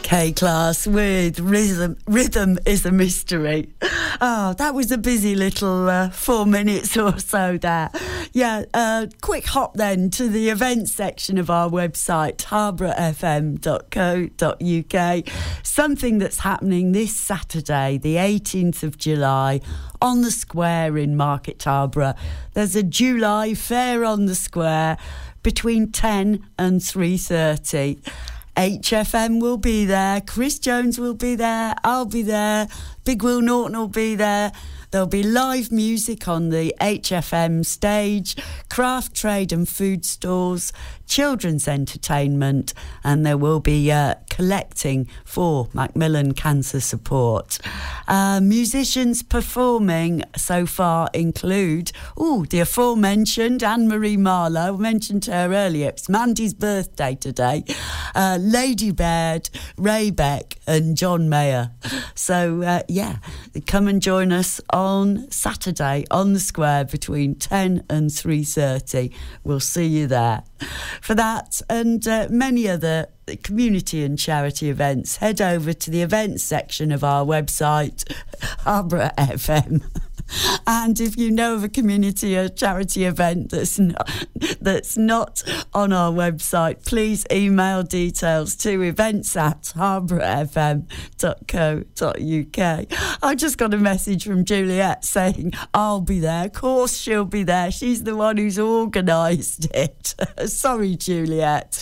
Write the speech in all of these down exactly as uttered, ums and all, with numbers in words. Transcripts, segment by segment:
K-Class with Rhythm, Rhythm is a Mystery. Oh, that was a busy little uh, four minutes or so there. Yeah, uh, quick hop then to the events section of our website, harborough f m dot co dot u k. Something that's happening this Saturday, the eighteenth of July, on the square in Market Harborough. There's a July fair on the square between ten and three thirty. H F M will be there, Chris Jones will be there, I'll be there, Big Will Norton will be there. There'll be live music on the H F M stage, craft trade and food stalls, children's entertainment, and there will be uh, collecting for Macmillan Cancer Support. Uh, musicians performing so far include, oh, the aforementioned Anne-Marie Marlowe, I mentioned her earlier, it's Mandy's birthday today, uh, Lady Baird, Ray Beck and John Mayer. So, uh, yeah, come and join us on Saturday on the square between ten and three thirty. We'll see you there. For that and uh, many other community and charity events, head over to the events section of our website, Harborough F M. And if you know of a community or charity event that's not, that's not on our website, please email details to events at harborough f m dot co dot u k. I just got a message from Juliet saying, I'll be there. Of course she'll be there. She's the one who's organised it. Sorry, Juliet.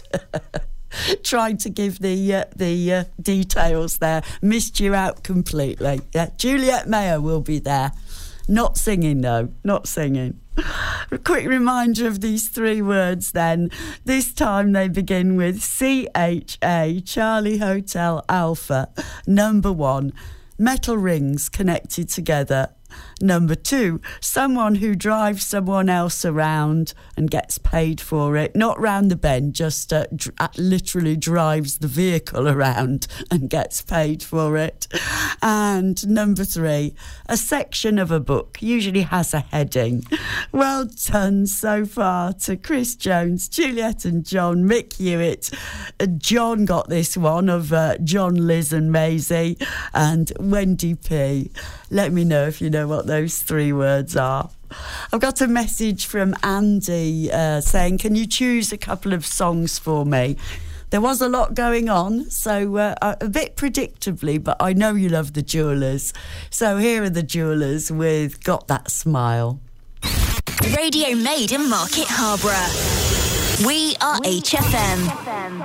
Trying to give the uh, the uh, details there. Missed you out completely. Yeah, Juliet Mayer will be there. Not singing, though, not singing. A quick reminder of these three words then. This time they begin with C H A, Charlie Hotel Alpha. Number one, metal rings connected together. Number two, someone who drives someone else around and gets paid for it. Not round the bend, just uh, dr- literally drives the vehicle around and gets paid for it. And number three, a section of a book usually has a heading. Well done so far to Chris Jones, Juliet and John, Mick Hewitt. Uh, John got this one of uh, John, Liz and Maisie, and Wendy P. Let me know if you know what those three words are. I've got a message from Andy uh, saying, can you choose a couple of songs for me? There was a lot going on, so uh, a bit predictably, but I know you love the Jewelers. So here are the Jewelers with Got That Smile. Radio made in Market Harborough. We are H F M.